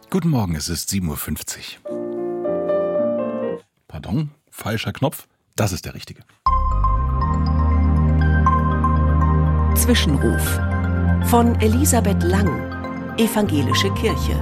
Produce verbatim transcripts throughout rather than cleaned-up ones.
Guten Morgen, es ist sieben Uhr fünfzig. Pardon, falscher Knopf. Das ist der richtige. Zwischenruf von Elisabeth Lang, Evangelische Kirche.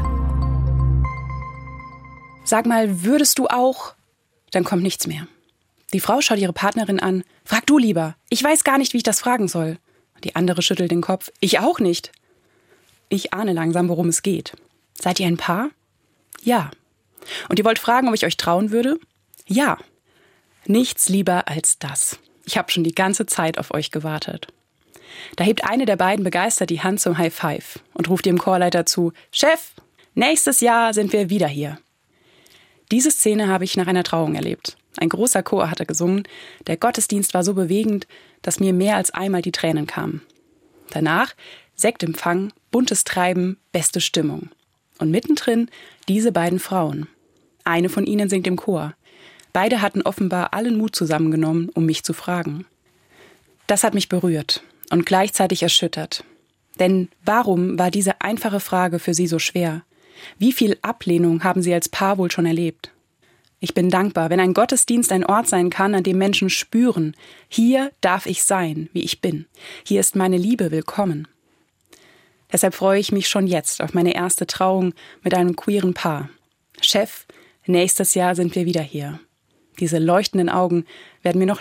Sag mal, würdest du auch? Dann kommt nichts mehr. Die Frau schaut ihre Partnerin an. Frag du lieber. Ich weiß gar nicht, wie ich das fragen soll. Die andere schüttelt den Kopf. Ich auch nicht. Ich ahne langsam, worum es geht. Seid ihr ein Paar? Ja. Und ihr wollt fragen, ob ich euch trauen würde? Ja. Nichts lieber als das. Ich habe schon die ganze Zeit auf euch gewartet. Da hebt eine der beiden begeistert die Hand zum High Five und ruft ihrem Chorleiter zu: Chef, nächstes Jahr sind wir wieder hier. Diese Szene habe ich nach einer Trauung erlebt. Ein großer Chor hatte gesungen. Der Gottesdienst war so bewegend, dass mir mehr als einmal die Tränen kamen. Danach Sektempfang, buntes Treiben, beste Stimmung. Und mittendrin diese beiden Frauen. Eine von ihnen singt im Chor. Beide hatten offenbar allen Mut zusammengenommen, um mich zu fragen. Das hat mich berührt und gleichzeitig erschüttert. Denn warum war diese einfache Frage für sie so schwer? Wie viel Ablehnung haben sie als Paar wohl schon erlebt? Ich bin dankbar, wenn ein Gottesdienst ein Ort sein kann, an dem Menschen spüren: Hier darf ich sein, wie ich bin. Hier ist meine Liebe willkommen. Deshalb freue ich mich schon jetzt auf meine erste Trauung mit einem queeren Paar. Chef, nächstes Jahr sind wir wieder hier. Diese leuchtenden Augen werden mir noch